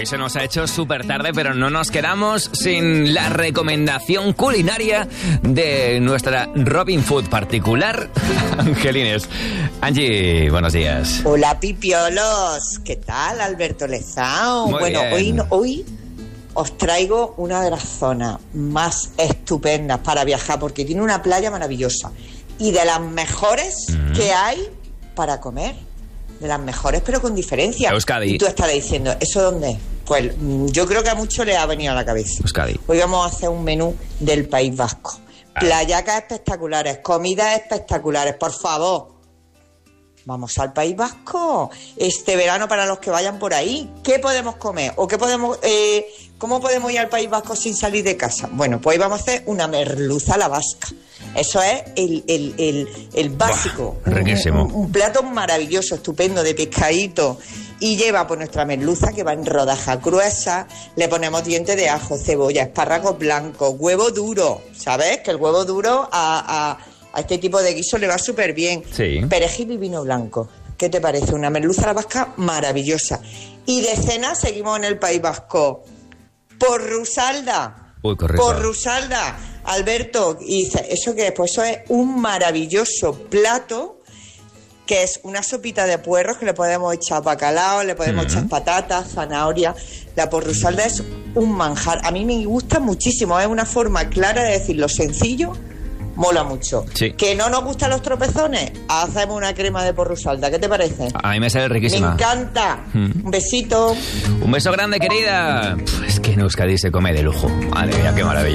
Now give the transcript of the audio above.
se nos ha hecho súper tarde, pero no nos quedamos sin la recomendación culinaria de nuestra Robin Food particular, Angelines. Angie, buenos días. Hola, pipiolos. ¿Qué tal, Alberto Lezao? Muy bien. Hoy os traigo una de las zonas más estupendas para viajar, porque tiene una playa maravillosa y de las mejores que hay para comer. De las mejores, pero con diferencia. Euskadi. Y tú estarás diciendo, ¿eso dónde es? Pues yo creo que a muchos les ha venido a la cabeza. Euskadi. Hoy vamos a hacer un menú del País Vasco. Playacas espectaculares, comidas espectaculares, por favor. Vamos al País Vasco este verano para los que vayan por ahí. ¿Qué podemos comer? ¿O qué podemos, cómo podemos ir al País Vasco sin salir de casa? Bueno, pues hoy vamos a hacer una merluza a la vasca. Eso es el básico. Buah, riquísimo. Un plato maravilloso, estupendo, de pescadito. Y lleva por nuestra merluza, que va en rodaja gruesa. Le ponemos dientes de ajo, cebolla, espárragos blancos, huevo duro. ¿Sabes? Que el huevo duro a este tipo de guiso le va súper bien. Sí. Perejil y vino blanco. ¿Qué te parece? Una merluza a la vasca maravillosa. Y de cena seguimos en el País Vasco. Porrusalda. Uy, qué rico. Porrusalda. Alberto, y dice, ¿eso qué es? Pues eso es un maravilloso plato, que es una sopita de puerros que le podemos echar bacalao, le podemos echar patatas, zanahoria. La porrusalda es un manjar. A mí me gusta muchísimo. Es una forma clara de decir lo sencillo. Mola mucho. Sí. ¿Que no nos gustan los tropezones? Hacemos una crema de porrusalda. ¿Qué te parece? A mí me sale riquísima. Me encanta. Un besito. Un beso grande, querida. Es que en Euskadi se come de lujo. Madre mía, qué maravilla.